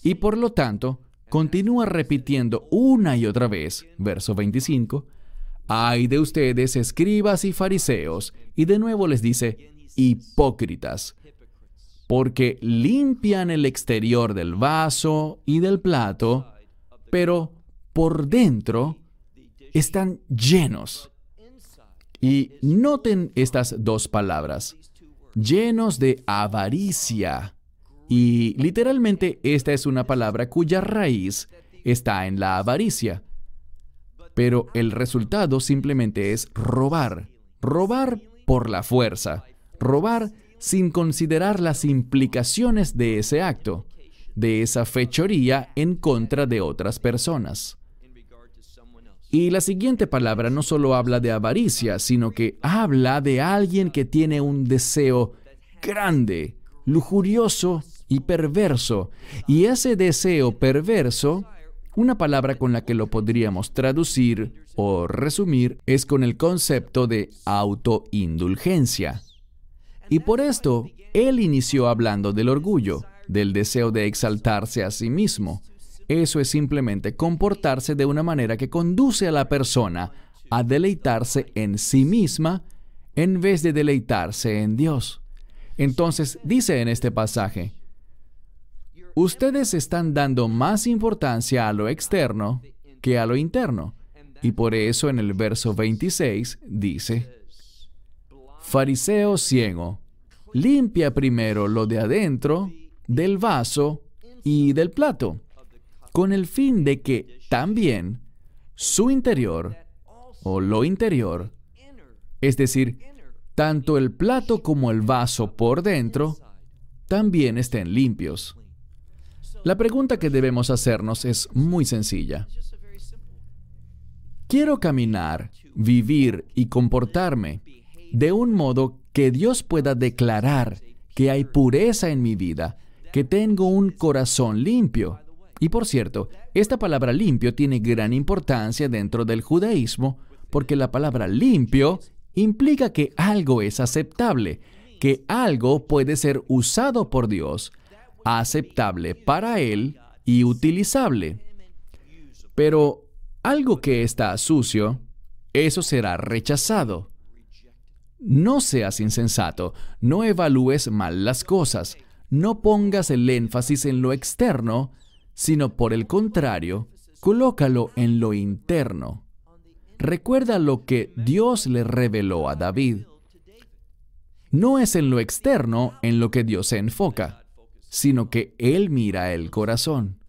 Y por lo tanto, continúa repitiendo una y otra vez, verso 25, «Ay de ustedes, escribas y fariseos», y de nuevo les dice, «hipócritas», porque limpian el exterior del vaso y del plato, pero por dentro están llenos. Y noten estas dos palabras, llenos de avaricia. Y literalmente esta es una palabra cuya raíz está en la avaricia. Pero el resultado simplemente es robar. Robar por la fuerza. Robar sin considerar las implicaciones de ese acto, de esa fechoría en contra de otras personas. Y la siguiente palabra no solo habla de avaricia, sino que habla de alguien que tiene un deseo grande, lujurioso y perverso. Y ese deseo perverso, una palabra con la que lo podríamos traducir o resumir, es con el concepto de autoindulgencia. Y por esto, él inició hablando del orgullo, del deseo de exaltarse a sí mismo. Eso es simplemente comportarse de una manera que conduce a la persona a deleitarse en sí misma en vez de deleitarse en Dios. Entonces, dice en este pasaje, ustedes están dando más importancia a lo externo que a lo interno. Y por eso en el verso 26 dice, Fariseo ciego, limpia primero lo de adentro, del vaso y del plato, con el fin de que también su interior, o lo interior, es decir, tanto el plato como el vaso por dentro, también estén limpios. La pregunta que debemos hacernos es muy sencilla. ¿Quiero caminar, vivir y comportarme de un modo que Dios pueda declarar que hay pureza en mi vida, que tengo un corazón limpio? Y por cierto, esta palabra limpio tiene gran importancia dentro del judaísmo, porque la palabra limpio implica que algo es aceptable, que algo puede ser usado por Dios, aceptable para Él y utilizable. Pero algo que está sucio, eso será rechazado. No seas insensato, no evalúes mal las cosas, no pongas el énfasis en lo externo, sino por el contrario, colócalo en lo interno. Recuerda lo que Dios le reveló a David. No es en lo externo en lo que Dios se enfoca, sino que Él mira el corazón.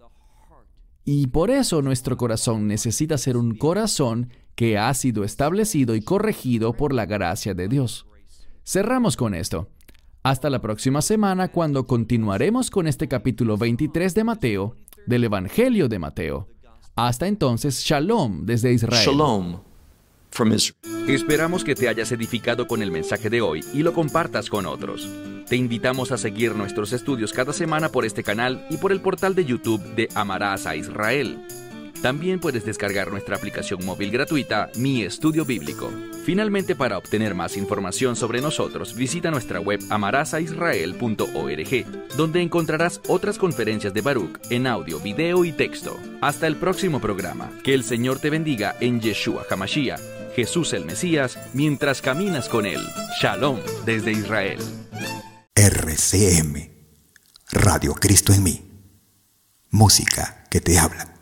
Y por eso nuestro corazón necesita ser un corazón que ha sido establecido y corregido por la gracia de Dios. Cerramos con esto. Hasta la próxima semana cuando continuaremos con este capítulo 23 de Mateo, del Evangelio de Mateo. Hasta entonces, Shalom desde Israel. Shalom from Israel. Esperamos que te hayas edificado con el mensaje de hoy y lo compartas con otros. Te invitamos a seguir nuestros estudios cada semana por este canal y por el portal de YouTube de Amarás a Israel. También puedes descargar nuestra aplicación móvil gratuita, Mi Estudio Bíblico. Finalmente, para obtener más información sobre nosotros, visita nuestra web amarasaisrael.org, donde encontrarás otras conferencias de Baruch en audio, video y texto. Hasta el próximo programa. Que el Señor te bendiga en Yeshua HaMashiach, Jesús el Mesías, mientras caminas con Él. Shalom desde Israel. RCM, Radio Cristo en mí. Música que te habla.